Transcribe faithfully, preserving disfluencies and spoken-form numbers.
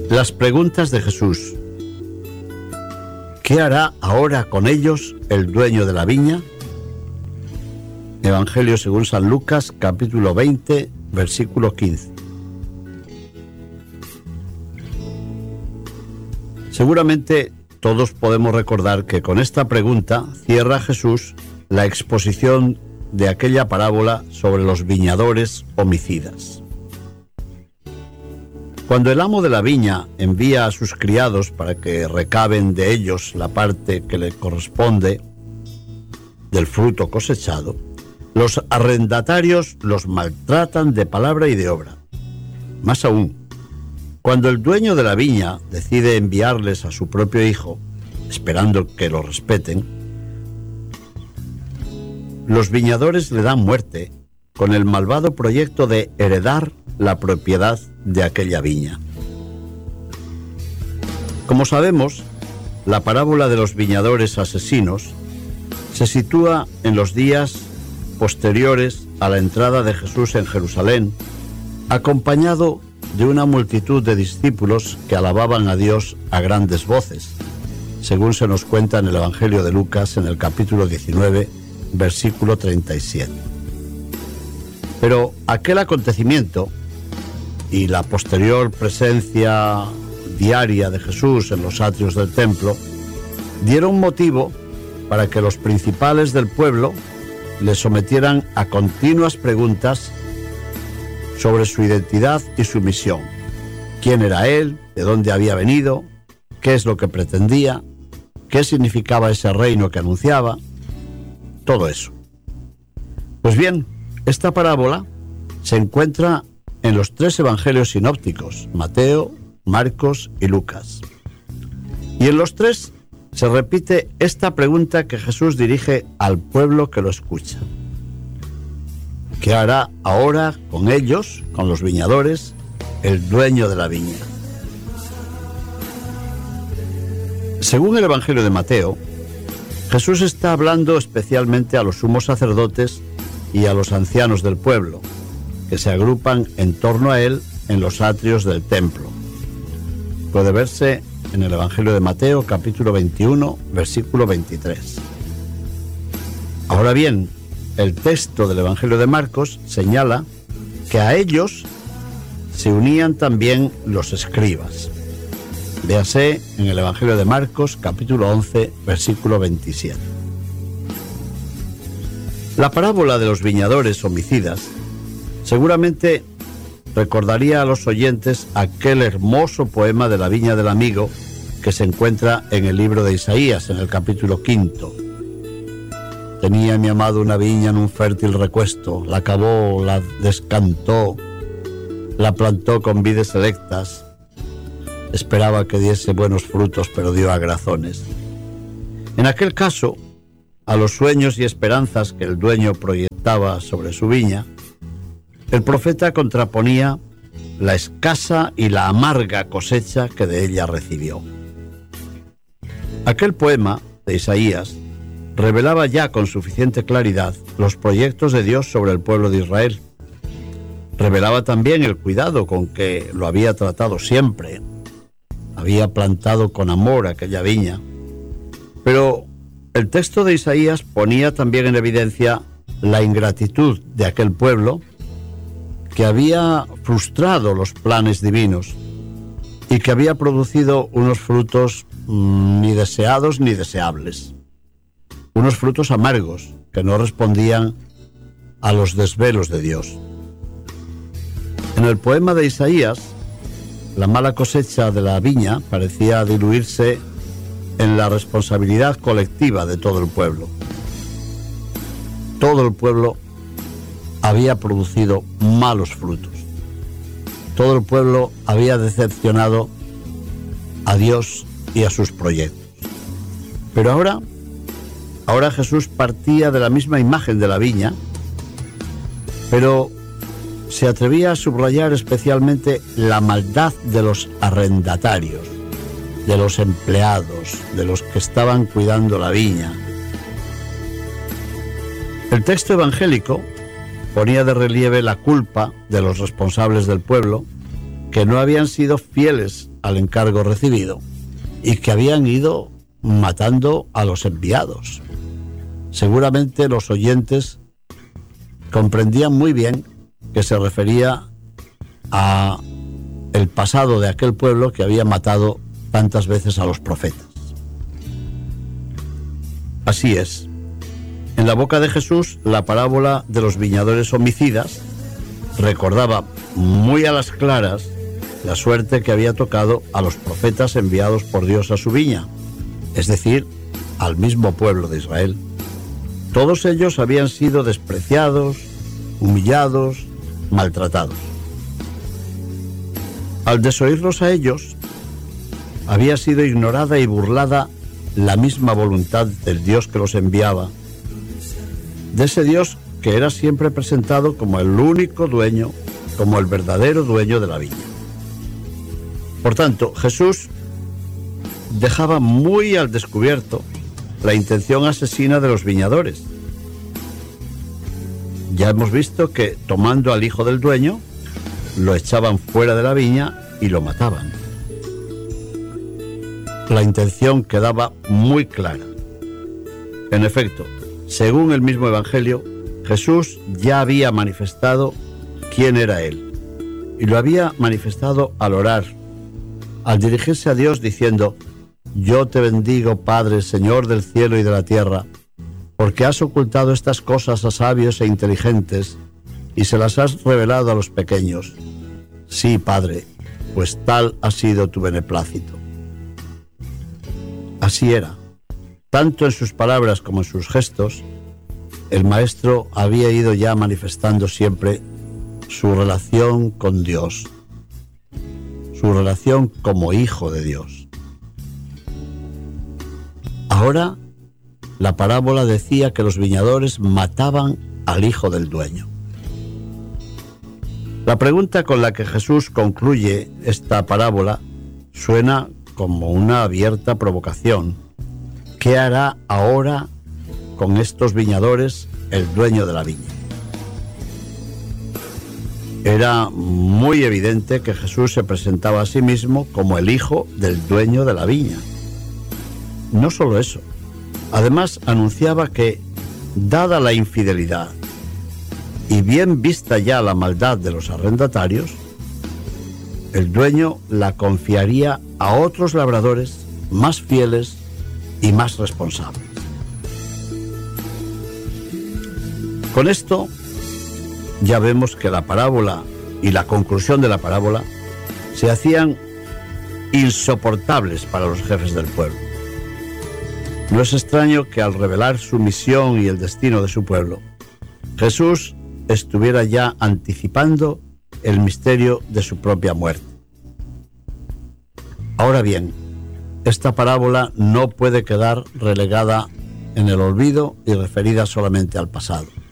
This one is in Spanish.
Las preguntas de Jesús. ¿Qué hará ahora con ellos el dueño de la viña? Evangelio según San Lucas, capítulo veinte, versículo quince. Seguramente todos podemos recordar que con esta pregunta cierra Jesús la exposición de aquella parábola sobre los viñadores homicidas. Cuando el amo de la viña envía a sus criados para que recaben de ellos la parte que le corresponde del fruto cosechado, los arrendatarios los maltratan de palabra y de obra. Más aún, cuando el dueño de la viña decide enviarles a su propio hijo, esperando que lo respeten, los viñadores le dan muerte con el malvado proyecto de heredar la propiedad de aquella viña. Como sabemos, la parábola de los viñadores asesinos se sitúa en los días posteriores a la entrada de Jesús en Jerusalén, acompañado de una multitud de discípulos que alababan a Dios a grandes voces, según se nos cuenta en el Evangelio de Lucas en el capítulo diecinueve, versículo treinta y siete. Pero aquel acontecimiento y la posterior presencia diaria de Jesús en los atrios del templo dieron motivo para que los principales del pueblo le sometieran a continuas preguntas sobre su identidad y su misión. ¿Quién era él? ¿De dónde había venido? ¿Qué es lo que pretendía? ¿Qué significaba ese reino que anunciaba? Todo eso. Pues bien, esta parábola se encuentra en los tres evangelios sinópticos, Mateo, Marcos y Lucas. Y en los tres se repite esta pregunta que Jesús dirige al pueblo que lo escucha. ¿Qué hará ahora con ellos, con los viñadores, el dueño de la viña? Según el Evangelio de Mateo, Jesús está hablando especialmente a los sumos sacerdotes y a los ancianos del pueblo, que se agrupan en torno a él en los atrios del templo. Puede verse en el Evangelio de Mateo, capítulo veintiuno, versículo veintitrés. Ahora bien, el texto del Evangelio de Marcos señala que a ellos se unían también los escribas. Véase en el Evangelio de Marcos, capítulo once, versículo veintisiete. La parábola de los viñadores homicidas seguramente recordaría a los oyentes aquel hermoso poema de la viña del amigo que se encuentra en el libro de Isaías, en el capítulo quinto. Tenía mi amado una viña en un fértil recuesto, la cavó, la descantó, la plantó con vides selectas, esperaba que diese buenos frutos, pero dio agrazones. En aquel caso, a los sueños y esperanzas que el dueño proyectaba sobre su viña, el profeta contraponía la escasa y la amarga cosecha que de ella recibió. Aquel poema de Isaías revelaba ya con suficiente claridad los proyectos de Dios sobre el pueblo de Israel. Revelaba también el cuidado con que lo había tratado siempre. Había plantado con amor aquella viña. Pero el texto de Isaías ponía también en evidencia la ingratitud de aquel pueblo que había frustrado los planes divinos y que había producido unos frutos mmm, ni deseados ni deseables. Unos frutos amargos que no respondían a los desvelos de Dios. En el poema de Isaías, la mala cosecha de la viña parecía diluirse en la responsabilidad colectiva de todo el pueblo. Todo el pueblo había producido malos frutos. Todo el pueblo había decepcionado a Dios y a sus proyectos. Pero ahora, ahora Jesús partía de la misma imagen de la viña, pero se atrevía a subrayar especialmente la maldad de los arrendatarios, de los empleados, de los que estaban cuidando la viña. El texto evangélico ponía de relieve la culpa de los responsables del pueblo que no habían sido fieles al encargo recibido y que habían ido matando a los enviados. Seguramente los oyentes comprendían muy bien que se refería a el pasado de aquel pueblo que había matado tantas veces a los profetas. Así es. En la boca de Jesús, la parábola de los viñadores homicidas recordaba muy a las claras la suerte que había tocado a los profetas enviados por Dios a su viña, es decir, al mismo pueblo de Israel. Todos ellos habían sido despreciados, humillados, maltratados. Al desoírlos a ellos, había sido ignorada y burlada la misma voluntad del Dios que los enviaba, de ese Dios que era siempre presentado como el único dueño, como el verdadero dueño de la viña. Por tanto, Jesús dejaba muy al descubierto la intención asesina de los viñadores. Ya hemos visto que, tomando al hijo del dueño, lo echaban fuera de la viña y lo mataban. La intención quedaba muy clara. En efecto, según el mismo Evangelio, Jesús ya había manifestado quién era Él, y lo había manifestado al orar, al dirigirse a Dios diciendo: yo te bendigo, Padre, Señor del cielo y de la tierra, porque has ocultado estas cosas a sabios e inteligentes y se las has revelado a los pequeños. Sí, Padre, pues tal ha sido tu beneplácito. Así era. Tanto en sus palabras como en sus gestos, el Maestro había ido ya manifestando siempre su relación con Dios, su relación como hijo de Dios. Ahora, la parábola decía que los viñadores mataban al hijo del dueño. La pregunta con la que Jesús concluye esta parábola suena como una abierta provocación. ¿Qué hará ahora con estos viñadores el dueño de la viña? Era muy evidente que Jesús se presentaba a sí mismo como el hijo del dueño de la viña. No solo eso, además anunciaba que, dada la infidelidad y bien vista ya la maldad de los arrendatarios, el dueño la confiaría a otros labradores más fieles y más responsables. Con esto ya vemos que la parábola y la conclusión de la parábola se hacían insoportables para los jefes del pueblo. No es extraño que al revelar su misión y el destino de su pueblo, Jesús estuviera ya anticipando el misterio de su propia muerte. Ahora bien, esta parábola no puede quedar relegada en el olvido y referida solamente al pasado.